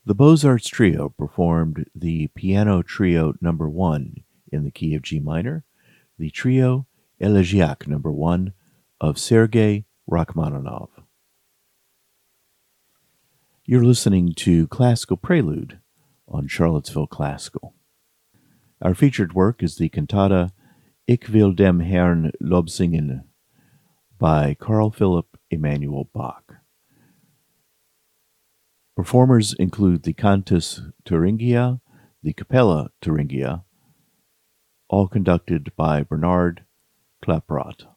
The Beaux-Arts Trio performed the Piano Trio No. 1 in the key of G minor, the Trio Elegiac No. 1 of Sergei Rachmaninoff. You're listening to Classical Prelude on Charlottesville Classical. Our featured work is the cantata Ich will dem Herrn Lob singen by Carl Philipp Emanuel Bach. Performers include the Cantus Thuringia, the Capella Thuringia, all conducted by Bernard Klaproth.